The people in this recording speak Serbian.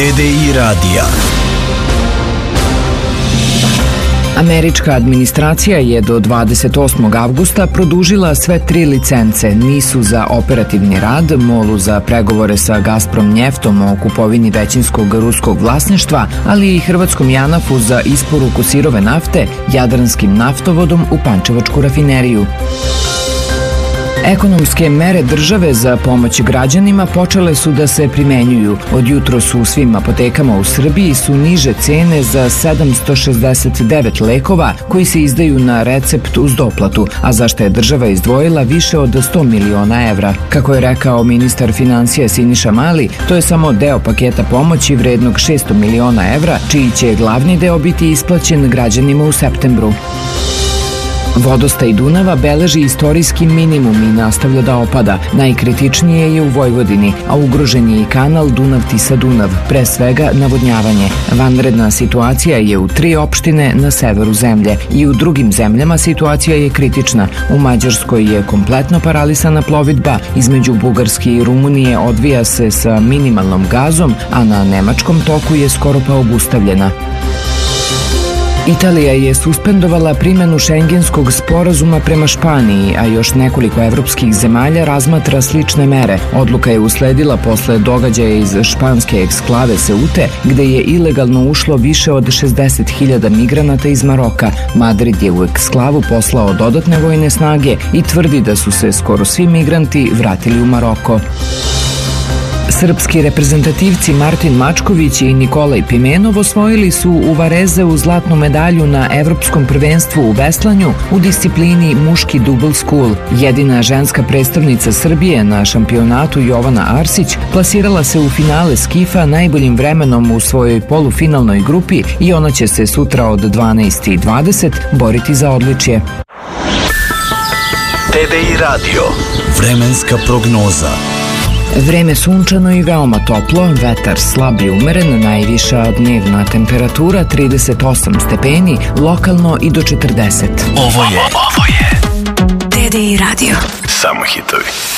TDI radija. Američka administracija je do 28. avgusta produžila sve 3 licence, NIS-u za operativni rad, MOL-u za pregovore sa Gazprom Njeftom o kupovini većinskog ruskog vlasništva, ali i hrvatskom JANAF-u za isporuku sirove nafte, Jadranskim naftovodom u Pančevačku rafineriju. Ekonomske mere države za pomoć građanima počele su da se primenjuju. Od jutros u svim apotekama u Srbiji su niže cene za 769 lekova koji se izdaju na recept uz doplatu, a za što je država izdvojila više od 100 miliona evra. Kako je rekao ministar finansija Siniša Mali, to je samo deo paketa pomoći vrednog 600 miliona evra, čiji će glavni deo biti isplaćen građanima u septembru. Vodostaj Dunava beleži istorijski minimum i nastavlja da opada. Najkritičnije je u Vojvodini, a ugrožen je i kanal Dunav-Tisa-Dunav, pre svega navodnjavanje. Vanredna situacija je u 3 opštine na severu zemlje i u drugim zemljama situacija je kritična. U Mađarskoj je kompletno paralisana plovidba, između Bugarske i Rumunije odvija se sa minimalnom gazom, a na nemačkom toku je skoro pa obustavljena. Italija je suspendovala primjenu šengenskog sporazuma prema Španiji, a još nekoliko evropskih zemalja razmatra slične mere. Odluka je usledila posle događaja iz španske eksklave Seute, gde je ilegalno ušlo više od 60.000 migranata iz Maroka. Madrid je u eksklavu poslao dodatne vojne snage i tvrdi da su se skoro svi migranti vratili u Maroko. Srpski reprezentativci Martin Mačković i Nikolaj Pimenov osvojili su u Varezeu zlatnu medalju na Evropskom prvenstvu u veslanju u disciplini muški double school. Jedina ženska predstavnica Srbije na šampionatu Jovana Arsić plasirala se u finale skifa najboljim vremenom u svojoj polufinalnoj grupi i ona će se sutra od 12:20 boriti za odličje. TDI radio. Vremenska prognoza. Vreme sunčano i veoma toplo, vetar slab i umeren, najviša dnevna temperatura 38 stepeni, lokalno i do 40. Ovo je TDI radio. Samo hitovi.